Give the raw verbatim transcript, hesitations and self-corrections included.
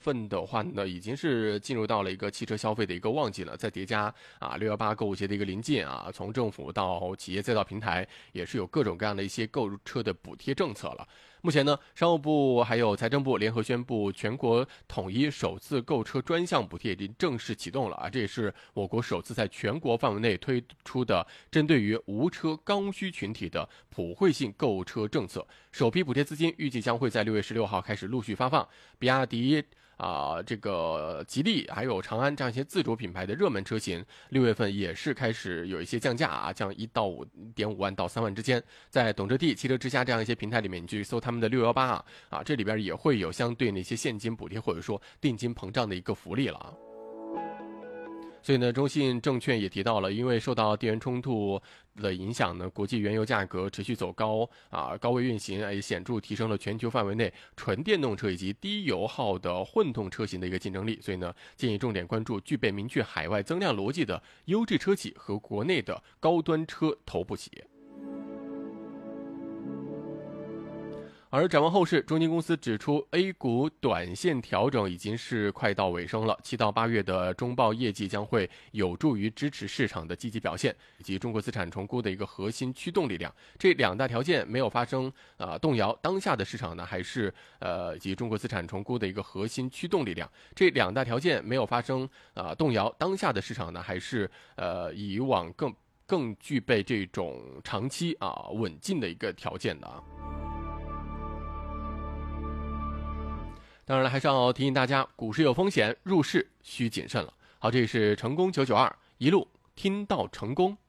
份的话呢，已经是进入到了一个汽车消费的一个旺季了，再叠加啊六一八购物节的一个临近啊，从政府到企业再到平台，也是有各种各样的一些购车的补贴政策了。目前呢，商务部还有财政部联合宣布，全国统一首次购车专项补贴已经正式启动了啊！这也是我国首次在全国范围内推出的针对于无车刚需群体的普惠性购车政策。首批补贴资金预计将会在六月十六号开始陆续发放。比亚迪啊、呃，这个吉利还有长安这样一些自主品牌的热门车型，六月份也是开始有一些降价啊，降一到五点五万到三万之间。在懂车帝、汽车之家这样一些平台里面，你去搜他们的六一八啊啊，这里边也会有相对那些现金补贴或者说定金膨胀的一个福利了啊。所以呢，中信证券也提到了，因为受到地缘冲突的影响呢，国际原油价格持续走高啊，高位运行也显著提升了全球范围内纯电动车以及低油耗的混动车型的一个竞争力。所以呢，建议重点关注具备明确海外增量逻辑的优质车企和国内的高端车头部企业。而展望后市，中金公司指出 A 股短线调整已经是快到尾声了，七到八月的中报业绩将会有助于支持市场的积极表现，以及中国资产重估的一个核心驱动力量。这两大条件没有发生呃动摇，当下的市场呢还是呃以及中国资产重估的一个核心驱动力量。这两大条件没有发生呃动摇，当下的市场呢还是呃以往更更具备这种长期啊稳进的一个条件的啊。当然了，还是要提醒大家，股市有风险，入市需谨慎了。好，这里是成功九九二，一路听到成功。